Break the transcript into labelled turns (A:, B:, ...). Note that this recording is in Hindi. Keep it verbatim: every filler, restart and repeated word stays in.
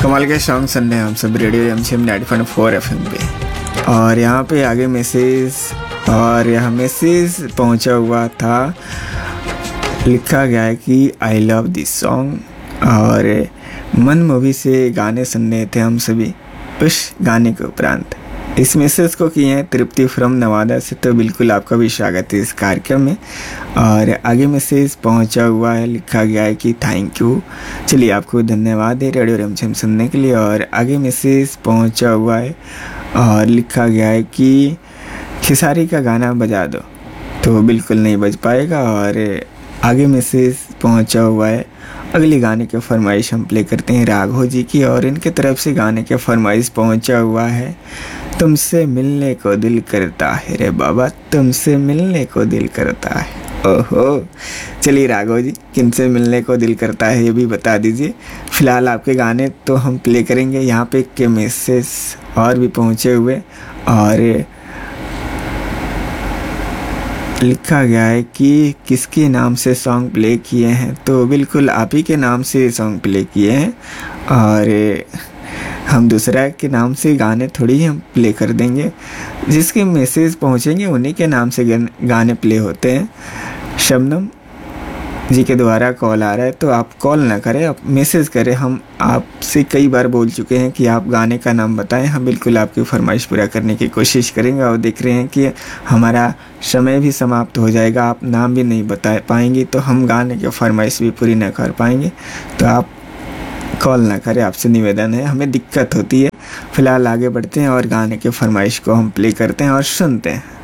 A: कमाल के सॉन्ग सुन रहे हैं हम सब radio M C M ninety point four F M पे। और यहाँ पे आगे मैसेज और यह मैसेज पहुँचा हुआ था, लिखा गया है कि आई लव दिस सॉन्ग। और मन मूवी से गाने सुन रहे थे हम सभी उस गाने के उपरांत। इस मैसेज को किए हैं तृप्ति फ्रॉम नवादा से, तो बिल्कुल आपका भी स्वागत है इस कार्यक्रम में। और आगे मैसेज पहुंचा हुआ है, लिखा गया है कि थैंक यू। चलिए, आपको धन्यवाद है रेडियो रिमझिम सुनने के लिए। और आगे मैसेज पहुंचा हुआ है और लिखा गया है कि खेसारी का गाना बजा दो, तो बिल्कुल नहीं बज पाएगा। और आगे मैसेज पहुंचा हुआ है, अगली गाने के फरमाइश हम प्ले करते हैं राघव जी की। और इनके तरफ से गाने के फरमाइश पहुंचा हुआ है, तुमसे मिलने को दिल करता है रे बाबा, तुमसे मिलने को दिल करता है। ओहो, चलिए राघव जी, किनसे मिलने को दिल करता है ये भी बता दीजिए। फिलहाल आपके गाने तो हम प्ले करेंगे। यहाँ पे के मैसेज और भी पहुँचे हुए और लिखा गया है कि किसके नाम से सॉन्ग प्ले किए हैं, तो बिल्कुल आप ही के नाम से सॉन्ग प्ले किए हैं। और हम दूसरा के नाम से गाने थोड़ी हम प्ले कर देंगे, जिसके मैसेज पहुंचेंगे उन्हीं के नाम से गाने प्ले होते हैं। शबनम जी के द्वारा कॉल आ रहा है, तो आप कॉल ना करें, आप मैसेज करें। हम आपसे कई बार बोल चुके हैं कि आप गाने का नाम बताएं, हम बिल्कुल आपकी फरमाइश पूरा करने की कोशिश करेंगे। और देख रहे हैं कि हमारा समय भी समाप्त हो जाएगा, आप नाम भी नहीं बता पाएंगे तो हम गाने की फरमाइश भी पूरी ना कर पाएंगे। तो आप कॉल ना करें, आपसे निवेदन है, हमें दिक्कत होती है। फिलहाल आगे बढ़ते हैं और गाने के फरमाइश को हम प्ले करते हैं और सुनते हैं।